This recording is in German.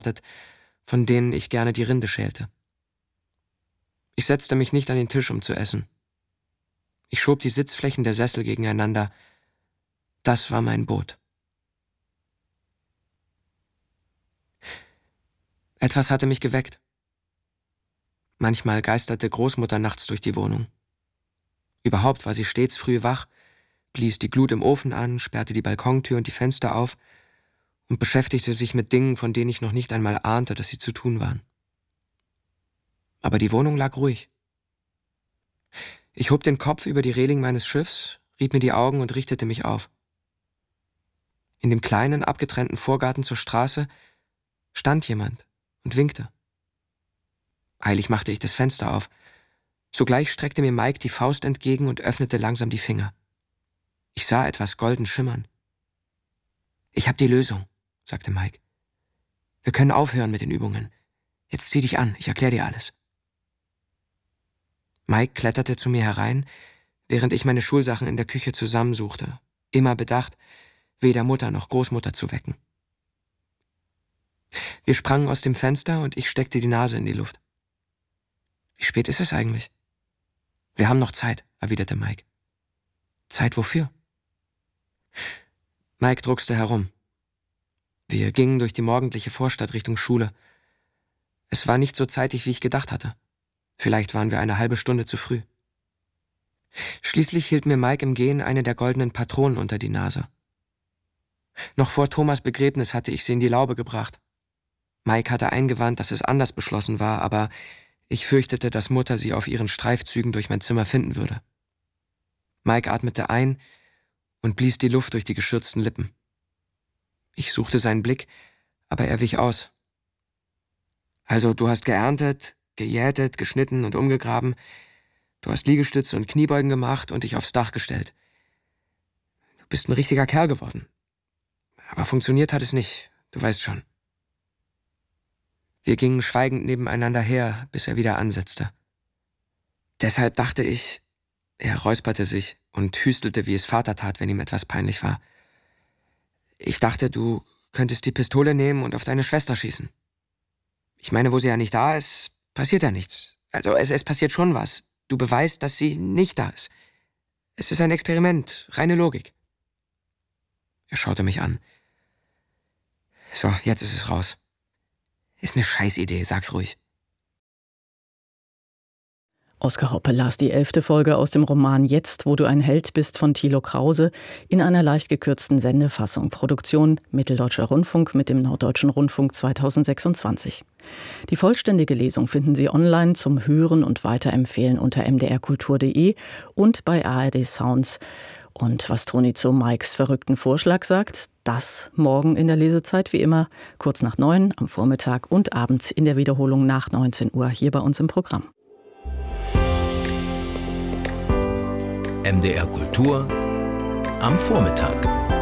von denen ich gerne die Rinde schälte. Ich setzte mich nicht an den Tisch, um zu essen. Ich schob die Sitzflächen der Sessel gegeneinander. Das war mein Boot. Etwas hatte mich geweckt. Manchmal geisterte Großmutter nachts durch die Wohnung. Überhaupt war sie stets früh wach, blies die Glut im Ofen an, sperrte die Balkontür und die Fenster auf und beschäftigte sich mit Dingen, von denen ich noch nicht einmal ahnte, dass sie zu tun waren. Aber die Wohnung lag ruhig. Ich hob den Kopf über die Reling meines Schiffs, rieb mir die Augen und richtete mich auf. In dem kleinen, abgetrennten Vorgarten zur Straße stand jemand und winkte. Eilig machte ich das Fenster auf. Zugleich streckte mir Mike die Faust entgegen und öffnete langsam die Finger. Ich sah etwas golden schimmern. »Ich hab die Lösung«, sagte Mike. »Wir können aufhören mit den Übungen. Jetzt zieh dich an, ich erkläre dir alles.« Mike kletterte zu mir herein, während ich meine Schulsachen in der Küche zusammensuchte, immer bedacht, weder Mutter noch Großmutter zu wecken. Wir sprangen aus dem Fenster und ich steckte die Nase in die Luft. »Wie spät ist es eigentlich?« »Wir haben noch Zeit«, erwiderte Mike. »Zeit wofür?« Mike druckste herum. Wir gingen durch die morgendliche Vorstadt Richtung Schule. Es war nicht so zeitig, wie ich gedacht hatte. Vielleicht waren wir eine halbe Stunde zu früh. Schließlich hielt mir Mike im Gehen eine der goldenen Patronen unter die Nase. Noch vor Thomas' Begräbnis hatte ich sie in die Laube gebracht. Mike hatte eingewandt, dass es anders beschlossen war, aber ich fürchtete, dass Mutter sie auf ihren Streifzügen durch mein Zimmer finden würde. Mike atmete ein und blies die Luft durch die geschürzten Lippen. Ich suchte seinen Blick, aber er wich aus. »Also, du hast geerntet, gejätet, geschnitten und umgegraben. Du hast Liegestütze und Kniebeugen gemacht und dich aufs Dach gestellt. Du bist ein richtiger Kerl geworden. Aber funktioniert hat es nicht, du weißt schon.« Wir gingen schweigend nebeneinander her, bis er wieder ansetzte. »Deshalb dachte ich«, er räusperte sich und hüstelte, wie es Vater tat, wenn ihm etwas peinlich war. »Ich dachte, du könntest die Pistole nehmen und auf deine Schwester schießen. Ich meine, wo sie ja nicht da ist, passiert ja nichts. Also es passiert schon was. Du beweist, dass sie nicht da ist. Es ist ein Experiment, reine Logik.« Er schaute mich an. »So, jetzt ist es raus. Ist eine Scheißidee, sag's ruhig.« Oskar Hoppe las die 11. Folge aus dem Roman »Jetzt, wo du ein Held bist« von Thilo Krause in einer leicht gekürzten Sendefassung. Produktion Mitteldeutscher Rundfunk mit dem Norddeutschen Rundfunk 2026. Die vollständige Lesung finden Sie online zum Hören und Weiterempfehlen unter mdrkultur.de und bei ARD Sounds. Und was Toni zu Mikes verrückten Vorschlag sagt, das morgen in der Lesezeit, wie immer, kurz nach 9 am Vormittag und abends in der Wiederholung nach 19 Uhr hier bei uns im Programm. MDR Kultur am Vormittag.